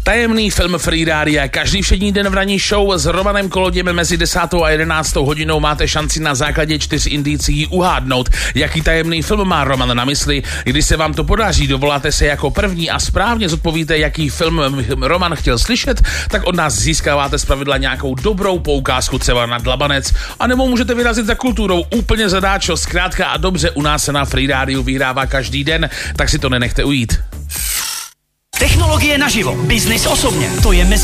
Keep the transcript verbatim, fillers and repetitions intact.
Tajemný film Free Rádia. Každý všední den v ranní show s Romanem Koloděm mezi desátou a jedenáctou hodinou máte šanci na základě čtyř indicí uhádnout, jaký tajemný film má Roman na mysli. Když se vám to podaří, dovoláte se jako první a správně zodpovíte, jaký film Roman chtěl slyšet, tak od nás získáváte zpravidla nějakou dobrou poukázku třeba na dlabanec, anebo můžete vyrazit za kulturou úplně zadáčo. Zkrátka a dobře, u nás se na Free Rádiu vyhrává každý den, tak si to nenechte ujít. Technologie naživo, biznis osobně, to je mezi